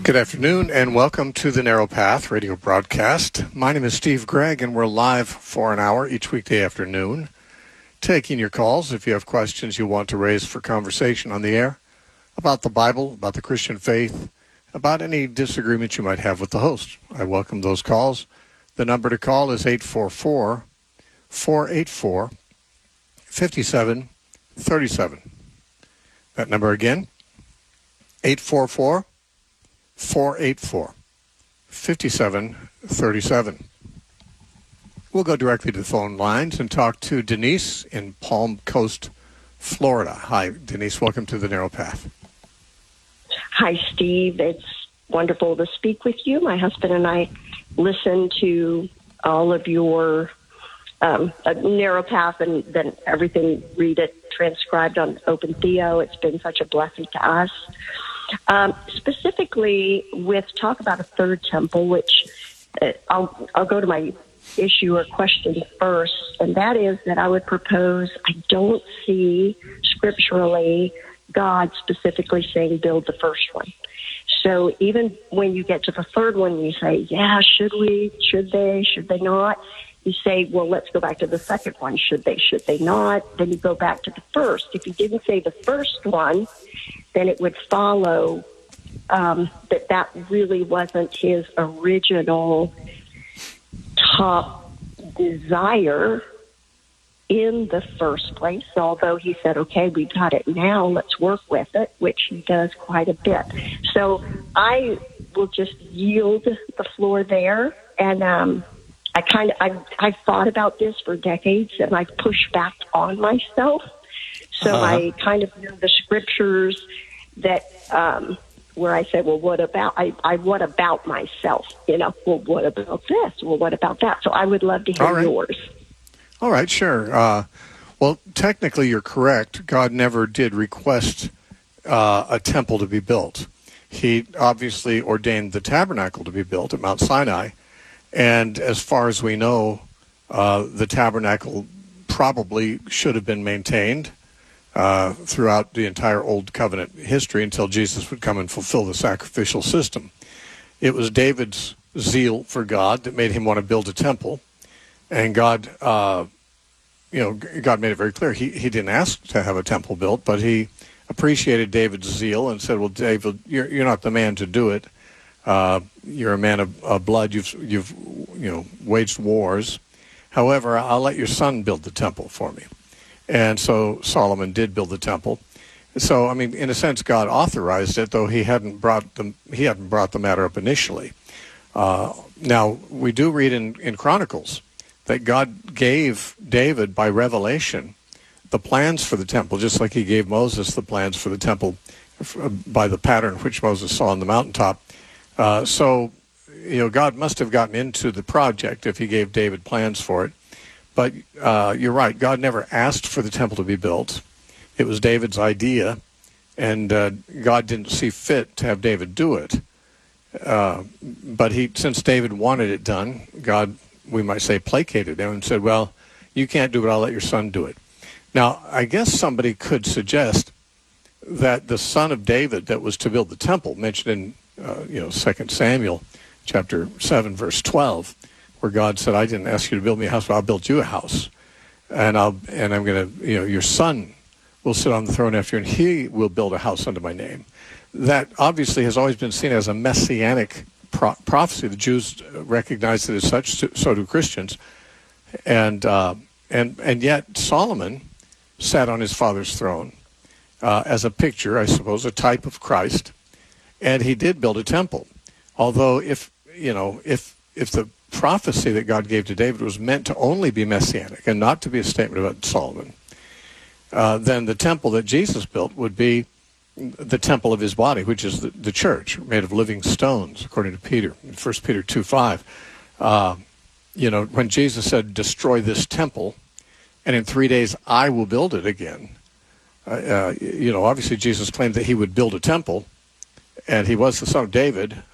Good afternoon and welcome to the Narrow Path radio broadcast. My name is Steve Gregg and we're live for an hour each weekday afternoon, taking your calls if you have questions you want to raise for conversation on the air about the Bible, about the Christian faith, about any disagreements you might have with the host. I welcome those calls. The number to call is 844-484-5737. That number again, 844-484-5737. We'll go directly to the phone lines and talk to Denise in Palm Coast, Florida. Hi, Denise. Welcome to the Narrow Path. Hi, Steve. It's wonderful to speak with you. My husband and I listen to all of your Narrow Path and then everything, read it transcribed on Open Theo. It's been such a blessing to us. Specifically with talk about a third temple, which I'll go to my issue or question first, and that is that I would propose I don't see scripturally God specifically saying build the first one. So even when you get to the third one, you say, yeah, should we, should they not? You say, well, let's go back to the second one. Should they not? Then you go back to the first. If you didn't say the first one, then it would follow that really wasn't his original top desire in the first place, although he said, okay, we've got it now, let's work with it, which he does quite a bit. So I will just yield the floor there, and I've thought about this for decades, and I've pushed back on myself. So I kind of know the scriptures that where I say, well, what about what about myself? Well, what about this? Well, what about that? So I would love to hear yours. All right, sure. Well, technically, you're correct. God never did request a temple to be built. He obviously ordained the tabernacle to be built at Mount Sinai. And as far as we know, the tabernacle probably should have been maintained throughout the entire Old Covenant history until Jesus would come and fulfill the sacrificial system. It was David's zeal for God that made him want to build a temple. And God, God made it very clear. He didn't ask to have a temple built, but he appreciated David's zeal and said, well, David, you're not the man to do it. You're a man of blood. You've waged wars. However, I'll let your son build the temple for me. And so Solomon did build the temple. So, I mean, in a sense, God authorized it, though he hadn't brought the matter up initially. Now, we do read in Chronicles that God gave David, by revelation, the plans for the temple, just like he gave Moses the plans for the temple by the pattern which Moses saw on the mountaintop. So, God must have gotten into the project if he gave David plans for it. But you're right, God never asked for the temple to be built. It was David's idea, and God didn't see fit to have David do it. But since David wanted it done, God, we might say, placated him and said, well, you can't do it, I'll let your son do it. Now, I guess somebody could suggest that the son of David that was to build the temple, mentioned in 2 Samuel chapter 7, verse 12, where God said, I didn't ask you to build me a house, but I'll build you a house. And I'm going to, your son will sit on the throne after you, and he will build a house unto my name. That obviously has always been seen as a messianic prophecy. The Jews recognize it as such, so do Christians. And yet Solomon sat on his father's throne as a picture, I suppose, a type of Christ. And he did build a temple. Although if the prophecy that God gave to David was meant to only be messianic and not to be a statement about Solomon, then the temple that Jesus built would be the temple of his body, which is the church, made of living stones, according to Peter, in 1 Peter 2:5. When Jesus said, destroy this temple, and in 3 days I will build it again, obviously Jesus claimed that he would build a temple, and he was the son of David,